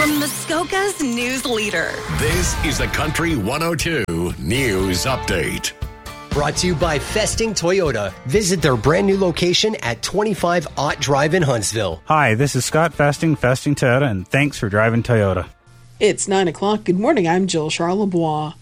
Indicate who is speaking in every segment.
Speaker 1: from Muskoka's news leader.
Speaker 2: This is the Country 102 News Update.
Speaker 3: Brought to you by Festing Toyota. Visit their brand new location at 25 Ott Drive in Huntsville.
Speaker 4: Hi, this is Scott Festing Toyota, and thanks for driving Toyota.
Speaker 5: It's 9 o'clock. Good morning. I'm Jill Charlebois.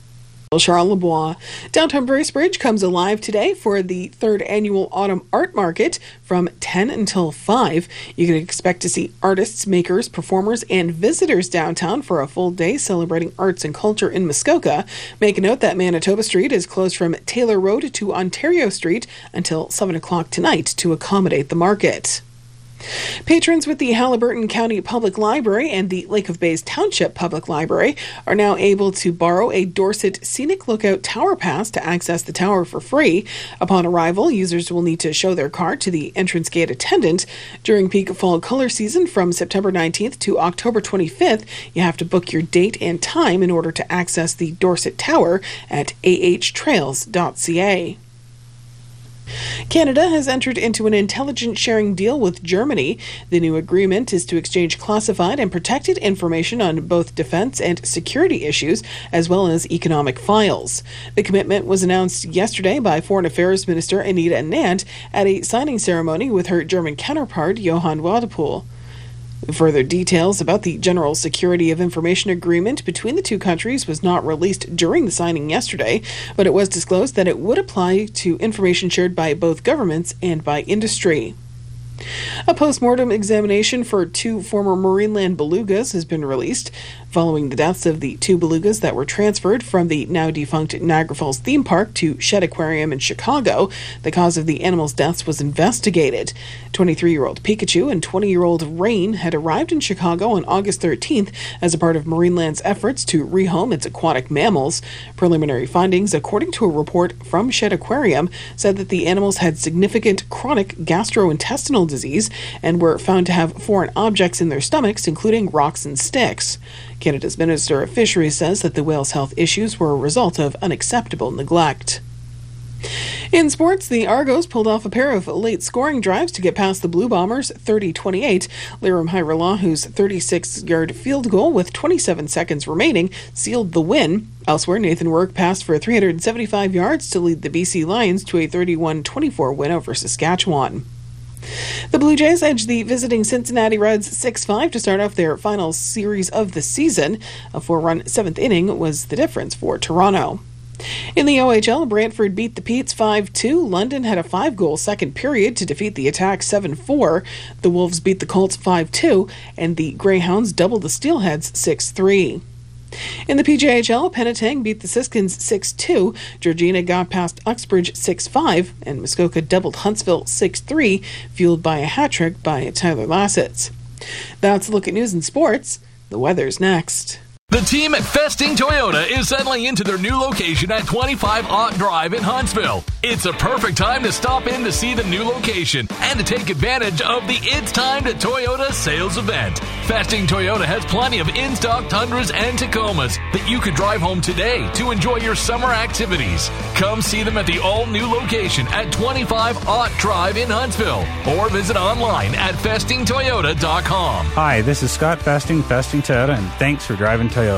Speaker 5: Downtown Bracebridge comes alive today for the third annual Autumn Art Market from 10 until 5. You can expect to see artists, makers, performers, and visitors downtown for a full day celebrating arts and culture in Muskoka. Make a note that Manitoba Street is closed from Taylor Road to Ontario Street until 7 o'clock tonight to accommodate the market. Patrons with the Haliburton County Public Library and the Lake of Bays Township Public Library are now able to borrow a Dorset Scenic Lookout Tower Pass to access the tower for free. Upon arrival, users will need to show their card to the entrance gate attendant. During peak fall color season from September 19th to October 25th, you have to book your date and time in order to access the Dorset Tower at ahtrails.ca. Canada has entered into an intelligence sharing deal with Germany. The new agreement is to exchange classified and protected information on both defense and security issues, as well as economic files. The commitment was announced yesterday by Foreign Affairs Minister Anita Anand at a signing ceremony with her German counterpart, Johann Wadepool. Further details about the General Security of Information Agreement between the two countries was not released during the signing yesterday, but it was disclosed that it would apply to information shared by both governments and by industry. A post-mortem examination for 2 former Marineland belugas has been released. Following the deaths of the 2 belugas that were transferred from the now-defunct Niagara Falls theme park to Shedd Aquarium in Chicago, the cause of the animals' deaths was investigated. 23-year-old Pikachu and 20-year-old Rain had arrived in Chicago on August 13th as a part of Marineland's efforts to rehome its aquatic mammals. Preliminary findings, according to a report from Shedd Aquarium, said that the animals had significant chronic gastrointestinal disease and were found to have foreign objects in their stomachs, including rocks and sticks. Canada's Minister of Fisheries says that the whales' health issues were a result of unacceptable neglect. In sports, the Argos pulled off a pair of late scoring drives to get past the Blue Bombers 30-28. Liram Hajrullahu 36-yard field goal with 27 seconds remaining sealed the win. Elsewhere, Nathan Work passed for 375 yards to lead the BC Lions to a 31-24 win over Saskatchewan. The Blue Jays edged the visiting Cincinnati Reds 6-5 to start off their final series of the season. A 4-run 7th inning was the difference for Toronto. In the OHL, Brantford beat the Petes 5-2. London had a 5-goal second period to defeat the Attack 7-4. The Wolves beat the Colts 5-2, and the Greyhounds doubled the Steelheads 6-3. In the PJHL, Penetang beat the Siskins 6-2, Georgina got past Uxbridge 6-5, and Muskoka doubled Huntsville 6-3, fueled by a hat-trick by Tyler Lassitz. That's a look at news and sports. The weather's next.
Speaker 6: The team at Festing Toyota is settling into their new location at 25 Ott Drive in Huntsville. It's a perfect time to stop in to see the new location and to take advantage of the It's Time to Toyota sales event. Festing Toyota has plenty of in-stock Tundras and Tacomas that you could drive home today to enjoy your summer activities. Come see them at the all-new location at 25 Ott Drive in Huntsville or visit online at festingtoyota.com.
Speaker 4: Hi, this is Scott Festing Toyota, and thanks for driving Toyota.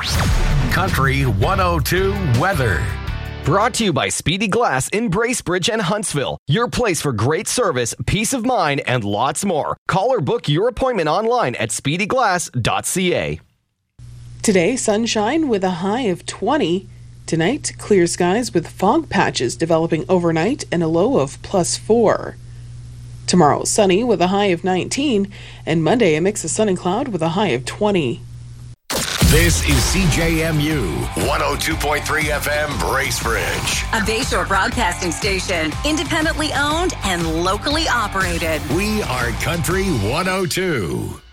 Speaker 2: Country 102 weather.
Speaker 7: Brought to you by Speedy Glass in Bracebridge and Huntsville. Your place for great service, peace of mind, and lots more. Call or book your appointment online at speedyglass.ca.
Speaker 5: Today, sunshine with a high of 20. Tonight, clear skies with fog patches developing overnight and a low of +4. Tomorrow, sunny with a high of 19. And Monday, a mix of sun and cloud with a high of 20.
Speaker 2: This is CJMU 102.3 FM Bracebridge.
Speaker 1: A Bayshore broadcasting station, independently owned and locally operated.
Speaker 2: We are Country 102.